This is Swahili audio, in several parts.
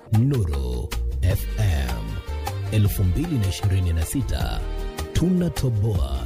Nuru FM 2026 tunatoboa.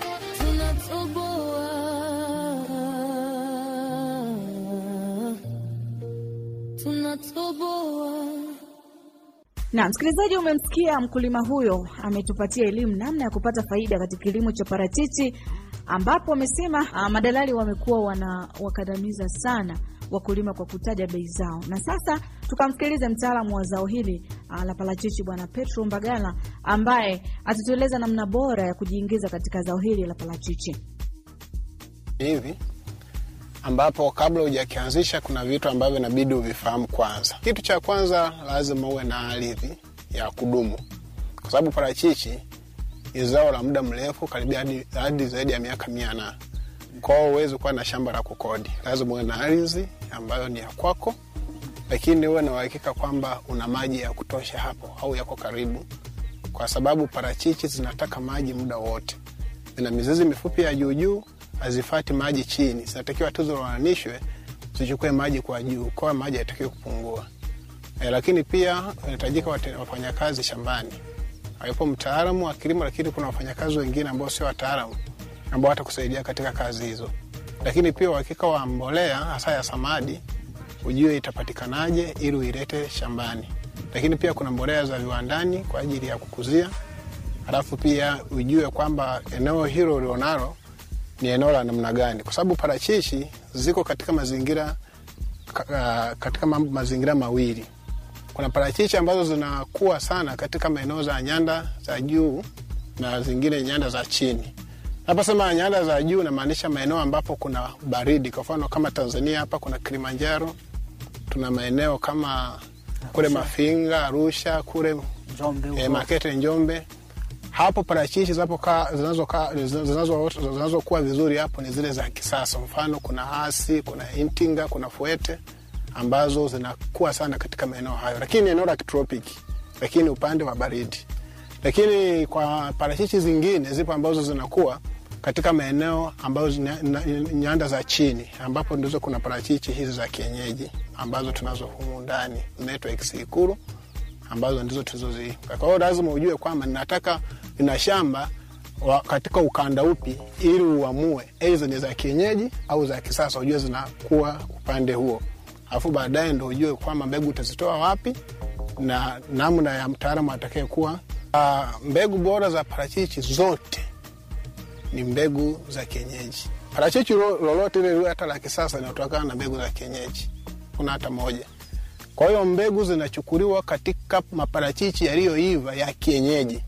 Na msikilizaji, umemsikia mkulima huyo ametupatia elimu namna ya kupata faida katika kilimo cha parachichi, ambapo amesema madalali wamekuwa wakandamiza sana wakulima kwa kutaja bei zao. Na sasa tukamsikilize mtaalamu wa zao hili la parachichi Bwana Petro Mbagala, ambaye atatueleza namna bora ya kujiingiza katika zao hili la parachichi. Hivi ambapo kabla hujakianzisha kuna vitu ambavyo inabidi uvifahamu kwanza. Kitu cha kwanza, lazima uwe na ardhi ya kudumu, kwa sababu parachichi ni zao la muda mrefu, karibia hadi zaidi ya miaka 100. Kwa hiyo huwezi kuwa na shamba la kukodi. Lazima uwe na ardhi ambayo ni ya kwako, lakini uwe na uhakika kwamba una maji ya kutosha hapo au yako karibu, kwa sababu parachichi zinataka maji muda wote. Zina mizizi mifupi ya juu, hazifati maji chini. Zinatakiwa tu ziloanishwe zichukue maji kwa juu, kwa maji hayatakiwi kupungua. Lakini pia inahitajika wafanyakazi shambani. Hapo mtaalamu wa kilimo, lakini kuna wafanyakazi wengine ambao sio wataalamu ambao watakusaidia katika kazi hizo. Lakini pia uhakika wa mbolea hasa ya samadi, ujue itapatikanaje ili uilete shambani. Lakini pia kuna mbolea za viwandani kwa ajili ya kukuzia. Alafu pia ujue kwamba eneo hilo ulionalo ni eneo la namna gani, kwa sababu parachichi ziko katika mazingira mawili. Kuna parachichi ambazo zinakuwa sana katika maeneo za nyanda za juu na zingine nyanda za chini. Naposema nyanda za juu namaanisha maeneo ambapo kuna baridi. Kwa mfano kama Tanzania hapa kuna Kilimanjaro, tuna maeneo kama kule Mafinga, Arusha, kule Makete, Njombe. Hapo parachichi zinazokuwa vizuri hapo ni zile za kisasa. Mfano kuna hasi, kuna intinga, kuna fuete ambazo zinakuwa sana katika maeneo hayo. Lakini eneo la kitropiki, lakini upande wa baridi. Lakini kwa parachichi zingine zipo ambazo zinakuwa katika maeneo ambazo nyanda za chini, ambapo ndizo kuna parachichi hizi za kienyeji ambazo tunazo humu ndani, zinaitwa Ikulu, ambazo ndizo tuzozi. Kwa hiyo lazima ujue kwamba ninataka ina shamba katika ukanda upi ili uamue aidha ni za kienyeji au za kisasa, ujue zinakuwa upande huo. Alafu baadaye ndio ujue kwamba mbegu utazitoa wapi na namna ya mtaalamu atakayekuwa. Mbegu bora za parachichi zote ni mbegu za kienyeji. Parachichi lolote ile hata la kisasa linatokana na mbegu za kienyeji. Kuna hata moja. Kwa hiyo mbegu zinachukuliwa katika maparachichi yaliyoiva ya kienyeji.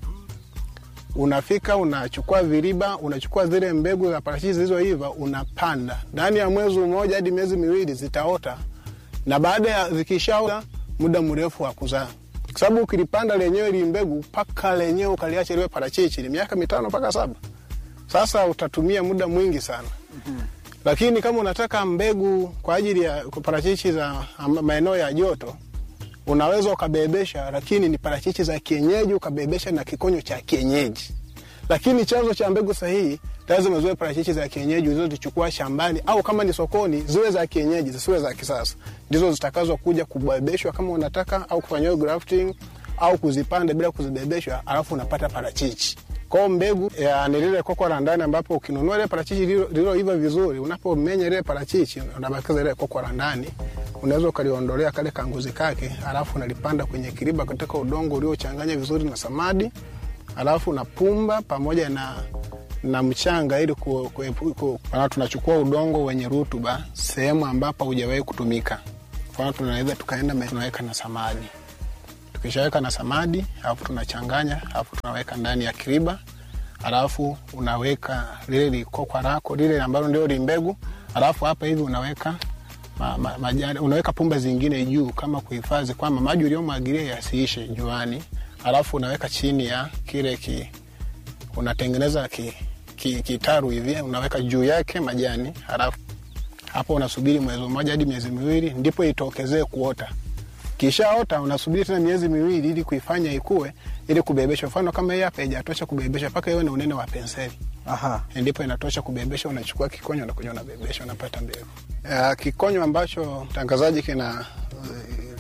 Unafika unachukua viriba, unachukua zile mbegu za parachichi zilizoiva, unapanda. Ndani ya mwezi mmoja hadi miezi 2 zitaota. Na baada ya zikishaota muda mrefu wa kuzaa. Kwa sababu ukilipanda lenyewe ile mbegu paka lenyewe ukaliacha liwe parachichi ni miaka 5 mpaka 7. Sasa utatumia muda mwingi sana. Lakini kama unataka mbegu kwa ajili ya parachichi za maeneo ya joto, unaweza ukabebesha, lakini ni parachichi za kienyeji, ukabebesha na kikonyo cha kienyeji. Lakini chanzo cha mbegu sahihi lazima ziwe parachichi za kienyeji ulizozichukua shambani, au kama ni sokoni ziwe za kienyeji, zisiwe za kisasa. Ndizo zitakazo kuja kubebeshwa kama unataka, au kufanywa grafting au kuzipanda bila kuzibebeshwa, alafu unapata parachichi. Kwa mbegu ni lile koko la ndani, ambapo ukinunua ile parachichi lililoiva vizuri, unapomenya ile parachichi unabakiza ile koko la ndani, unaweza ukaliondolea kale kanguzi kake, alafu unalipanda kwenye kiriba katika udongo uliochanganya vizuri na samadi, alafu unapumba pamoja na mchanga ili tunachukua udongo wenye rutuba sehemu ambapo hujawahi kutumika. Kwa tunaweza tukaenda tunaweka na samadi. Tukishaweka na samadi, alafu tunachanganya, alafu tunaweka ndani ya kiriba, alafu unaweka lile likokwa lako lile ambalo ndio limbegu, alafu hapa hivi unaweka majani, unaweka pumba zingine juu kama kuhifadhi kwamba maji uliyomwagilia yasiishe juani. Alafu unaweka chini ya kile unatengeneza kitaru hivi, unaweka juu yake majani. Alafu hapo unasubiri mwezi mmoja hadi miezi 2 ndipo itokezee kuota. Kishaota unasubiri tena miezi 2 ili kuifanya ikue, ili kubebesha. Mfano kama hii hapa haijatosha kubebesha, paka iwe na unene wa penseli. Ndipo inatosha kubebesha, unachukua kikonyo na kuja unabebesha, unapata mbegu. Kikonyo ambacho mtangazaji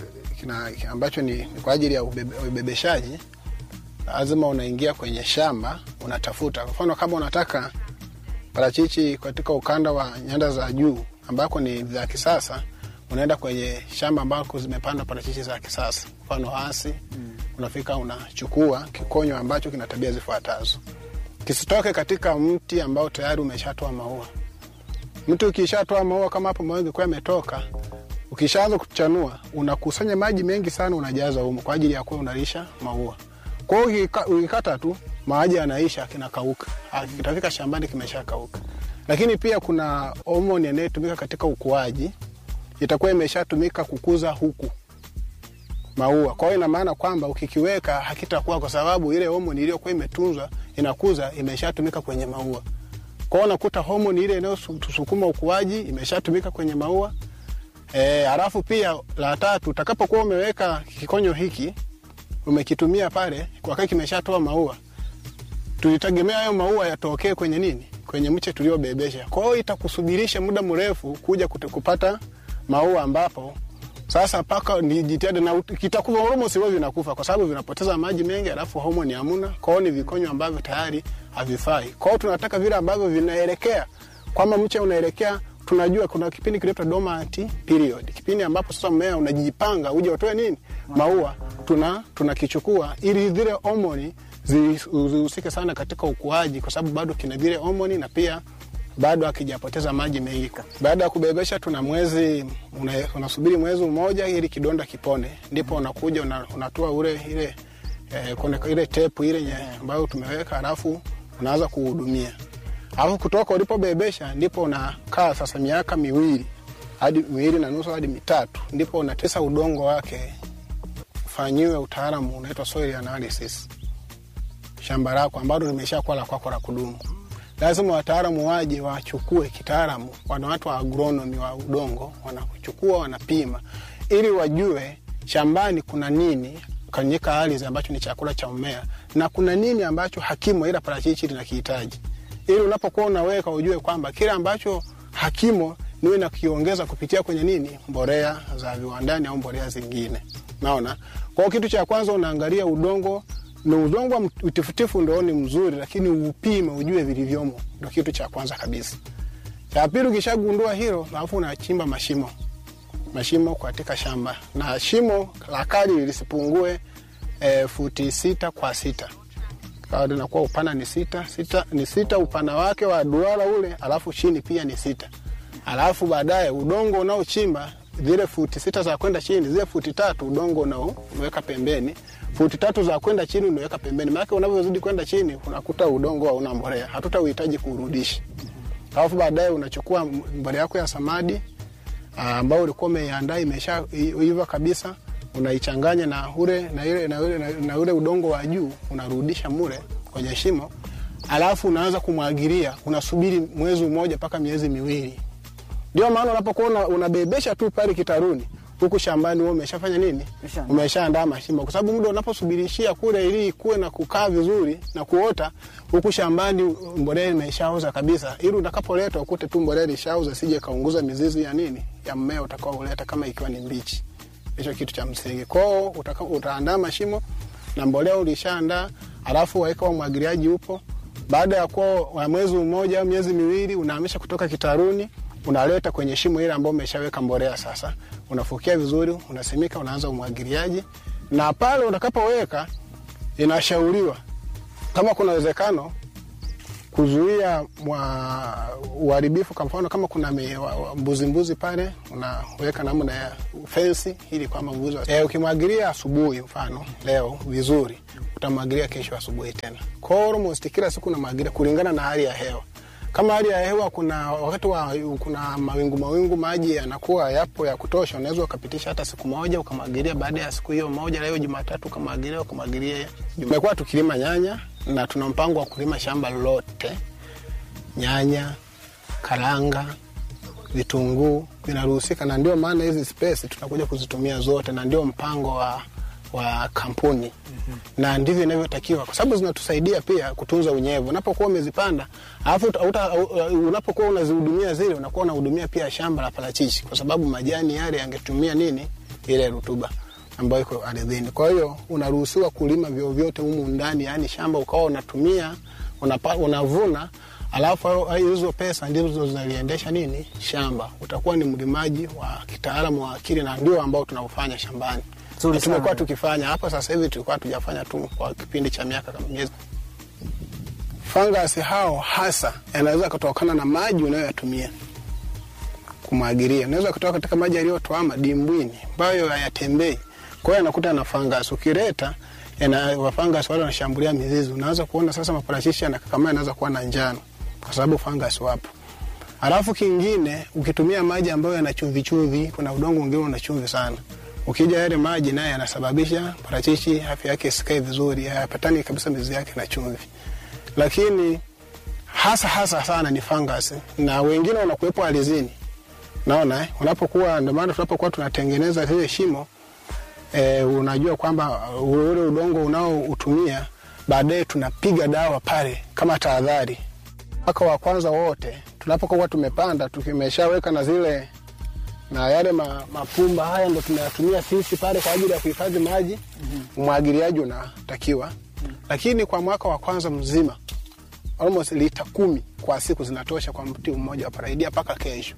ambacho ni kwa ajili ya ubebeshaji, lazima unaingia kwenye shamba unatafuta. Kwa mfano kama unataka parachichi katika ukanda wa nyanda za juu ambako ni za kisasa, unaenda kwenye shamba ambako zimepandwa parachichi za kisasa, mfano hasi. Unafika unachukua kikonyo ambacho kina tabia zifuatazo. Kisitoke katika mti ambao tayari umeshatoa maua. Mti ukishatoa maua kama hapo maua yangekuwa yametoka, ukishaanza kuchanua, unakusanya maji mengi sana unajaza humo kwa ajili ya kuwa unalisha maua. Kwa hiyo ukikata tu maji yanaisha, kinakauka. Kitafika shambani kimeshakauka. Lakini pia kuna homoni inayotumika katika ukuaji, itakuwa imeshatumika kukuza huku maua. Kwa hiyo ina maana kwamba ukikiweka hakitakuwa, kwa sababu ile homoni iliyokuwa imetunzwa inakuza imeshatumika kwenye maua. Kwa hiyo unakuta homoni ile inayosukuma ukuaji imeshatumika kwenye maua. Halafu pia la tatu, utakapokuwa umeweka kikonyo hiki umekitumia pale kwa kile kimeshatoa maua, tulitegemea hayo maua yatokee kwenye nini? Kwenye mche tuliobebesha. Kwa hiyo itakusubirisha muda mrefu kuja kupata maua, ambapo sasa paka ni jitihada na kitakuwa almost wewe vinakufa kwa sababu vinapoteza maji mengi, alafu homoni hamuna. Kwa hiyo ni vikonyo ambavyo tayari havifai. Kwa hiyo tunataka vile ambavyo vinaelekea, kama mche unaelekea, tunajua kuna kipindi kinaitwa dormant period, kipindi ambapo sasa mmea unajipanga uje utoe nini? Maua. Tunakichukua ili zile homoni zihusike sana katika ukuaji, kwa sababu bado kina vile homoni na pia bado hakijapoteza maji mengi. Baada ya kubebesha unasubiri mwezi mmoja ili kidonda kipone, ndipo unakuja unatoa ile tape ile ambayo tumeweka, alafu unaanza kuhudumia. Alafu kutoka ulipobebesha ndipo unakaa sasa miaka 2 hadi 2.5 hadi 3, ndipo unatesa udongo wake ufanyiwe utaalamu unaitwa soil analysis. Shamba lako ambalo limeshakuwa la kwako la kudumu, lazima wataalamu waje wachukue kitaalamu, wana watu wa agronomy wa udongo, wanachukua wanapima ili wajue shambani kuna nini kanyika ardhi ambacho ni chakula cha mmea, na kuna nini ambacho hakimo ila parachichi linakihitaji, ili unapokuwa unaweka ujue kwamba kile ambacho hakimo niwe na kiongeza kupitia kwenye nini? Mbolea za viwandani au mbolea zingine. Naona kwa kitu cha kwanza unaangalia udongo, na udongo mtifutifu ndio ni mzuri, lakini upime ujue vilivyomo, ndio kitu cha kwanza kabisa. Cha pili, ukishagundua hilo, alafu unachimba mashimo katika shamba, na shimo la kali lisipungue futi 6 kwa 6. Kwa hiyo inakuwa upana ni 6 upana wake wa duara ule, alafu chini pia ni 6. Alafu baadaye udongo unaochimba zile futi 6 za kwenda chini, zile futi 3 udongo unaweka pembeni, futi 3 za kwenda chini unaweka pembeni. Maana unavyozidi kwenda chini unakuta udongo hauna mbolea, hatutauhitaji kurudisha. Alafu baadaye unachukua mbolea yako ya samadi ambayo ulikuwa umeiandaa imeshaiva kabisa, unaichanganya na ule udongo wa juu, unarudisha mure kwenye shimo. Alafu unaanza kumwagilia, unasubiri mwezi mmoja mpaka miezi 2. Ndio maana unapokuwa unabebesha tu pale kitaruni, huku shambani wewe umeshafanya nini? Umeshaandaa mashimo, kwa sababu muda unaposubirishia kule ili kuwe na kukaa vizuri na kuota, huku shambani mbolea imeshaoza kabisa, ili utakapoleta ukute tu mbolea ilishaoza, sije kaunguza mizizi ya nini? Ya mmea utakao uleta kama ikiwa ni mbichi. Hicho kitu cha msingi. Kwao utaandaa mashimo na mbolea ulishaandaa, alafu waweka umwagiliaji upo. Baada ya kwa mwezi mmoja au miezi 2 unahamisha kutoka kitaruni, unaleta kwenye shimo ile ambayo umeshaweka mbolea. Sasa unafukia vizuri, unasimika, unaanza umwagiliaji. Na pale utakapoweka, inashauriwa kama kuna uwezekano kuzuia uharibifu, kwa mfano kama kuna mbuzi pale, unaweka namna ya fence ili kwa mbuzi. Ukimwagilia asubuhi mfano leo vizuri, utamwagilia kesho asubuhi tena. Kwa almost kila siku unamwagilia kulingana na hali ya hewa. Kama hali ya hewa kuna wakati kuna mawingu maji yanakuwa yapo ya kutosha, unaweza ukapitisha hata siku moja ukamwagilia, baada ya siku hiyo moja, leo Jumatatu ukamwagilia. Tumekuwa tukilima nyanya na tuna mpango wa kulima shamba lote. Nyanya, karanga, vitunguu vinaruhusika, na ndio maana hizi space tunakuja kuzitumia zote, na ndio mpango wa kampuni. Na ndivyo inavyotakiwa, kwa sababu zinatusaidia pia kutunza unyevu. Unapokuwa umezipanda, alafu unapokuwa unazihudumia zile, unakuwa unahudumia pia shamba la parachichi, kwa sababu majani yale yangetumia nini? Ile rutuba. ambayo iko ardhini. Kwa hiyo unaruhusiwa kulima vyovyote humu ndani, yani shamba ukawa unatumia, unavuna, alafu hizo pesa ndizo zinaliendesha nini? Shamba. Utakuwa ni mlimaji wa kitaalamu wa akili, na ndio ambao tunaufanya shambani. Tumekuwa tukifanya hapa, sasa hivi tulikuwa tujafanya tu kwa kipindi cha miaka kama miezi. Fangasi hao hasa yanaweza kutokana na maji unayoyatumia kumwagilia. Unaweza kutoka katika maji yaliyotuama dimbwini ambayo hayatembei. Kwa hiyo anakuta na fangasi. Ukileta wa fangasi wale wanashambulia mizizi. Unaweza kuona sasa maparachichi yanakakamaa, yanaanza kuwa na njano kwa sababu fangasi wapo. Alafu kingine, ukitumia maji ambayo yana chumvi chumvi, kuna udongo mwingine una chumvi sana. Ukija yale maji naye yanasababisha parachichi afya yake isikae vizuri, hayapatani kabisa mizizi yake na chumvi. Lakini hasa sana ni fangasi, na wengine wanakuwepo alizini. Naona unapokuwa, ndio maana tunapokuwa tunatengeneza zile shimo, unajua kwamba ule udongo unaoutumia baadaye tunapiga dawa pale kama tahadhari. Mwaka wa kwanza wote tunapokuwa tumepanda, tukimeshaweka na zile na yale mapumba haya ndio tunayatumia sisi pale kwa ajili ya kuhifadhi maji. Umwagiliaji unatakiwa. Lakini kwa mwaka wa kwanza mzima almost lita 10 kwa siku zinatosha kwa mti mmoja wa paraidia mpaka kesho.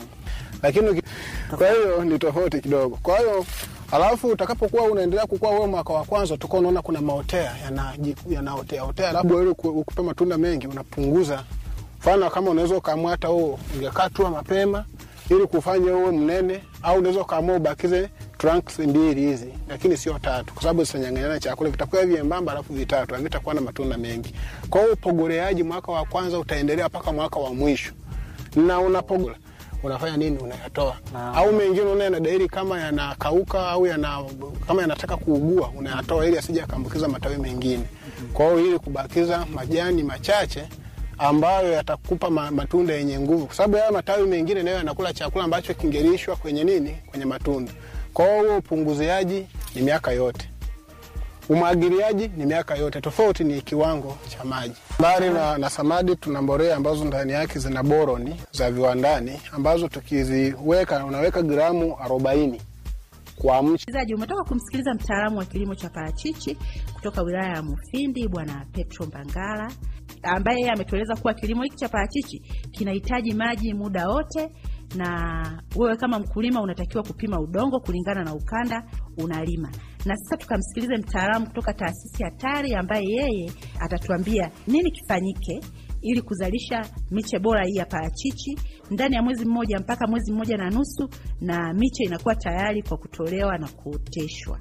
Lakini kwa hiyo ni tofauti kidogo. Kwa hiyo alafu utakapokuwa unaendelea kukua wewe mwaka wa kwanza, utakuwa unaona kuna maotea yanaotea, labda wewe ukupe matunda mengi unapunguza. Mfano kama unaweza ukamwata ungekatwa mapema ili kufanya uwe mnene, au unaweza kaamua ubakize trunks 2 hizi lakini sio 3, kwa sababu zitanyang'anyana chakula, vitakuwa vyembamba alafu vitatu, havitakuwa na matunda mengi. Kwa hiyo upogoleaji mwaka wa kwanza utaendelea mpaka mwaka wa mwisho. Na unapogola unafanya nini? Unayatoa. Au mengine unaona dairi kama yanakauka au kama yanataka kuugua, unayatoa ili asije akaambukiza matawi mengine. Kwa hiyo ili kubakiza majani machache ambayo yatakupa matunda yenye nguvu, kwa sababu haya matawi mengine nayo yanakula chakula ambacho kingelishwa kwenye nini? Kwenye matunda. Kwa hiyo upunguziaji ni miaka yote, umwagiliaji ni miaka yote, tofauti ni kiwango cha maji. Mbali na samadi, tuna mbolea ambazo ndani yake zina boroni za viwandani ambazo tukiziweka, unaweka gramu 40 kwa mche. Msikilizaji, umetoka kumsikiliza mtaalamu wa kilimo cha parachichi kutoka wilaya ya Mufindi, Bwana Petro Mbangala, ambaye yeye ametueleza kuwa kilimo hiki cha parachichi kinahitaji maji muda wote, na wewe kama mkulima unatakiwa kupima udongo kulingana na ukanda unalima. Na sasa tukamsikilize mtaalamu kutoka taasisi ya TARI ambaye yeye atatuambia nini kifanyike ili kuzalisha miche bora hii ya parachichi ndani ya mwezi mmoja mpaka mwezi mmoja na nusu, na miche inakuwa tayari kwa kutolewa na kuoteshwa.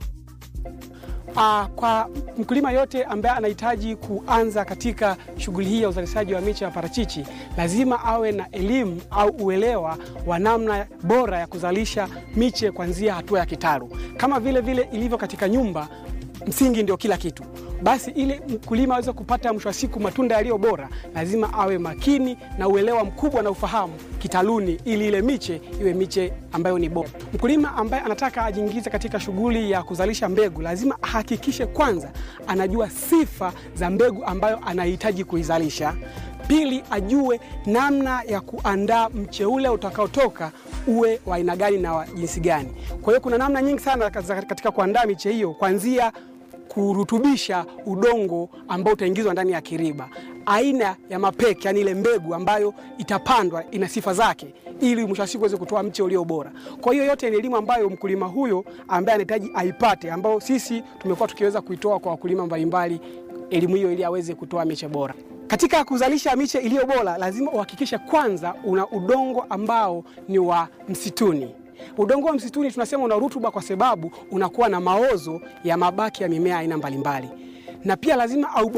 Kwa mkulima yote ambaye anahitaji kuanza katika shughuli hii ya uzalishaji wa miche ya parachichi, lazima awe na elimu au uelewa wa namna bora ya kuzalisha miche kuanzia hatua ya kitalu. Kama vile ilivyo katika nyumba, msingi ndio kila kitu. Basi ili mkulima aweze kupata mwisho wa siku matunda yaliyo bora, lazima awe makini na uelewa mkubwa na ufahamu kitaluni, ili ile miche iwe miche ambayo ni bora. Mkulima ambaye anataka ajiingize katika shughuli ya kuzalisha mbegu, lazima ahakikishe kwanza anajua sifa za mbegu ambayo anahitaji kuizalisha. Pili, ajue namna ya kuandaa mche ule utakaotoka uwe wa aina gani na wa jinsi gani. Kwa hiyo kuna namna nyingi sana katika kuandaa miche hiyo, kuanzia kurutubisha udongo ambao utaingizwa ndani ya kiriba, aina ya mapeke, yani ile mbegu ambayo itapandwa ina sifa zake, ili mwisho wa siku uweze kutoa mche ulio bora. Kwa hiyo yote ni elimu ambayo mkulima huyo ambaye anahitaji aipate, ambao sisi tumekuwa tukiweza kuitoa kwa wakulima mbalimbali elimu hiyo, ili aweze kutoa miche bora. Katika kuzalisha miche iliyo bora, lazima uhakikishe kwanza una udongo ambao ni wa msituni. Udongo wa msituni tunasema una rutuba kwa sababu unakuwa na maozo ya mabaki ya mimea aina mbalimbali. Na pia lazima